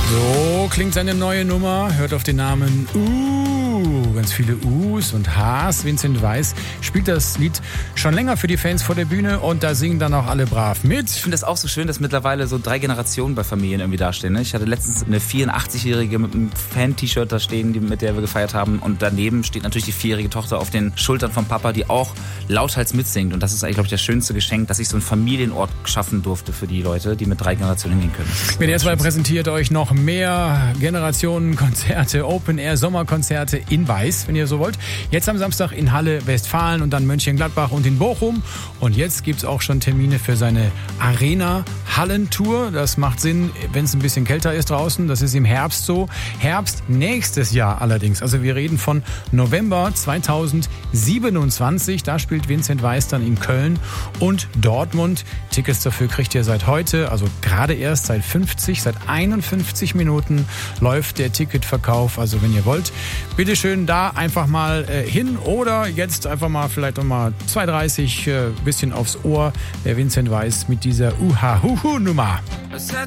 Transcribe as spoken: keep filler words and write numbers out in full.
So klingt seine neue Nummer. Hört auf den Namen Uh. Ganz viele U's und H's. Vincent Weiss spielt das Lied schon länger für die Fans vor der Bühne und da singen dann auch alle brav mit. Ich finde das auch so schön, dass mittlerweile so drei Generationen bei Familien irgendwie dastehen. Ne? Ich hatte letztens eine vierundachtzig-Jährige mit einem Fan-T-Shirt da stehen, die, mit der wir gefeiert haben. Und daneben steht natürlich die vierjährige Tochter auf den Schultern vom Papa, die auch lauthals mitsingt. Und das ist eigentlich, glaube ich, das schönste Geschenk, dass ich so einen Familienort schaffen durfte für die Leute, die mit drei Generationen hingehen können. W D R zwei präsentiert euch noch mehr Generationenkonzerte, Open-Air-Sommerkonzerte in Weiß, wenn ihr so wollt. Jetzt am Samstag in Halle, Westfalen und dann Mönchengladbach und in Bochum. Und jetzt gibt's auch schon Termine für seine Arena-Hallentour. Das macht Sinn, wenn es ein bisschen kälter ist draußen. Das ist im Herbst so. Herbst nächstes Jahr allerdings. Also wir reden von November zweitausendsiebenundzwanzig. Da spielt Vincent Weiss dann in Köln und Dortmund. Tickets dafür kriegt ihr seit heute, also gerade erst seit fünfzig, seit einundfünfzig Minuten läuft der Ticketverkauf. Also wenn ihr wollt, bitteschön da einfach mal äh, hin oder jetzt einfach mal vielleicht nochmal zwei dreißig äh, bisschen aufs Ohr. Der Vincent Weiss mit dieser Uha-Huhu-Nummer. Es hätte